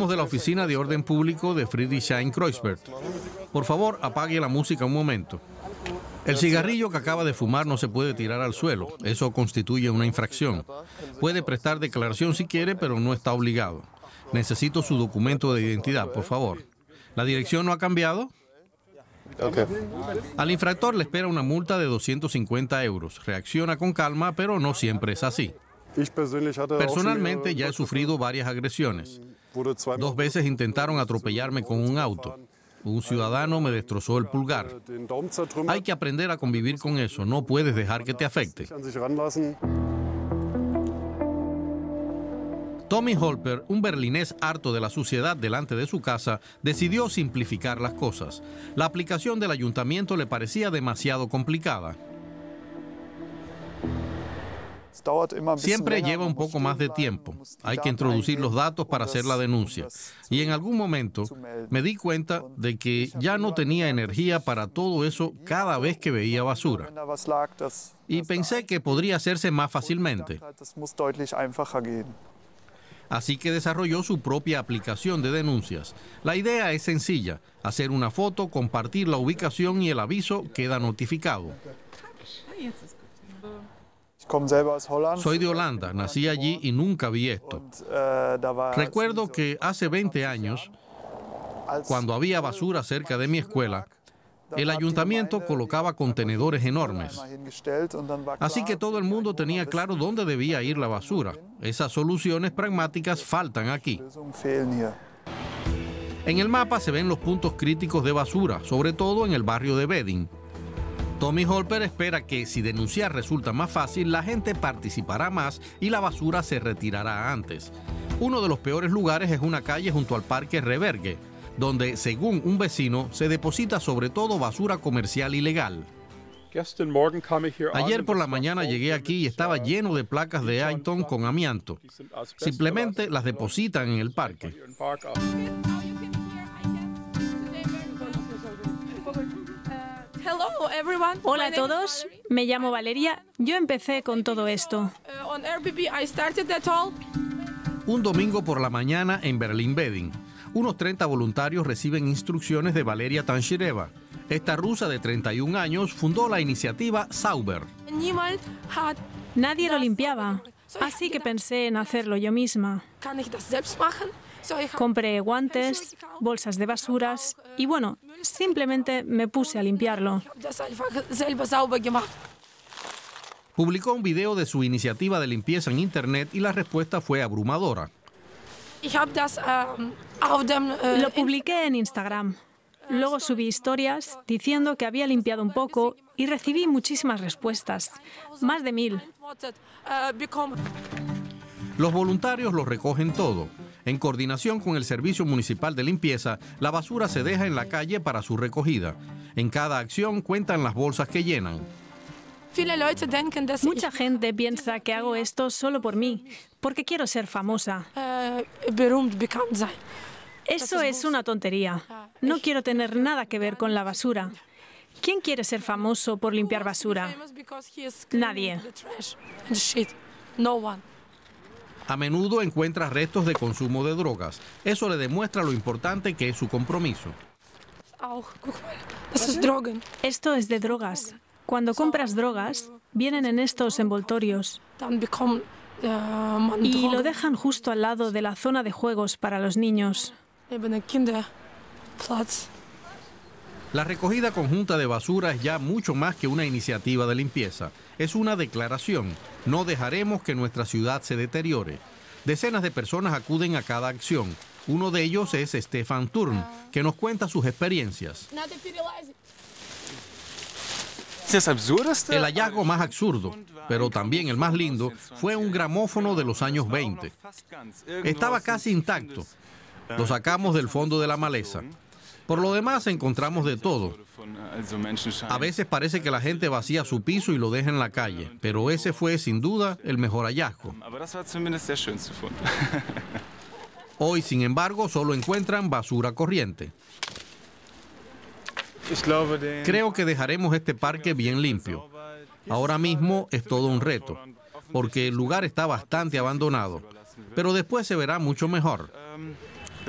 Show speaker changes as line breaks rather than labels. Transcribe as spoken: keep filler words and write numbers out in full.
Somos de la Oficina de Orden Público de Friedrichshain-Kreuzberg. Por favor, apague la música un momento. El cigarrillo que acaba de fumar no se puede tirar al suelo. Eso constituye una infracción. Puede prestar declaración si quiere, pero no está obligado. Necesito su documento de identidad, por favor. ¿La dirección no ha cambiado?
Okay.
Al infractor le espera una multa de doscientos cincuenta euros. Reacciona con calma, pero no siempre es así. Personalmente ya he sufrido varias agresiones. Dos veces intentaron atropellarme con un auto. Un ciudadano me destrozó el pulgar. Hay que aprender a convivir con eso. No puedes dejar que te afecte. Tommy Holper, un berlinés harto de la suciedad delante de su casa, decidió simplificar las cosas. La aplicación del ayuntamiento le parecía demasiado complicada. Siempre lleva un poco más de tiempo. Hay que introducir los datos para hacer la denuncia. Y en algún momento me di cuenta de que ya no tenía energía para todo eso cada vez que veía basura. Y pensé que podría hacerse más fácilmente. Así que desarrolló su propia aplicación de denuncias. La idea es sencilla: hacer una foto, compartir la ubicación y el aviso queda notificado. Soy de Holanda, nací allí y nunca vi esto. Recuerdo que hace veinte años, cuando había basura cerca de mi escuela, el ayuntamiento colocaba contenedores enormes. Así que todo el mundo tenía claro dónde debía ir la basura. Esas soluciones pragmáticas faltan aquí. En el mapa se ven los puntos críticos de basura, sobre todo en el barrio de Wedding. Tommy Holper espera que, si denunciar resulta más fácil, la gente participará más y la basura se retirará antes. Uno de los peores lugares es una calle junto al Parque Reberge, donde, según un vecino, se deposita sobre todo basura comercial ilegal. Ayer por la mañana llegué aquí y estaba lleno de placas de Aiton con amianto. Simplemente las depositan en el parque.
Hola a todos, me llamo Valeria. Yo empecé con todo esto.
Un domingo por la mañana en Berlín-Wedding. Unos treinta voluntarios reciben instrucciones de Valeria Tanshireva. Esta rusa de treinta y un años fundó la iniciativa Sauber.
Nadie lo limpiaba, así que pensé en hacerlo yo misma. Compré guantes, bolsas de basuras y bueno, simplemente me puse a limpiarlo.
Publicó un video de su iniciativa de limpieza en internet y la respuesta fue abrumadora.
Lo publiqué en Instagram. Luego subí historias diciendo que había limpiado un poco y recibí muchísimas respuestas, más de mil.
Los voluntarios lo recogen todo. En coordinación con el Servicio Municipal de Limpieza, la basura se deja en la calle para su recogida. En cada acción cuentan las bolsas que llenan.
Mucha gente piensa que hago esto solo por mí, porque quiero ser famosa. Eso es una tontería. No quiero tener nada que ver con la basura. ¿Quién quiere ser famoso por limpiar basura? Nadie.
A menudo encuentra restos de consumo de drogas. Eso le demuestra lo importante que es su compromiso.
Esto es de drogas. Cuando compras drogas, vienen en estos envoltorios. Y lo dejan justo al lado de la zona de juegos para los niños.
La recogida conjunta de basura es ya mucho más que una iniciativa de limpieza. Es una declaración. No dejaremos que nuestra ciudad se deteriore. Decenas de personas acuden a cada acción. Uno de ellos es Stefan Turm, que nos cuenta sus experiencias. El hallazgo más absurdo, pero también el más lindo, fue un gramófono de los años veinte. Estaba casi intacto. Lo sacamos del fondo de la maleza. Por lo demás encontramos de todo. A veces parece que la gente vacía su piso y lo deja en la calle, pero ese fue sin duda el mejor hallazgo. Hoy, sin embargo, solo encuentran basura corriente. Creo que dejaremos este parque bien limpio. Ahora mismo es todo un reto, porque el lugar está bastante abandonado, pero después se verá mucho mejor.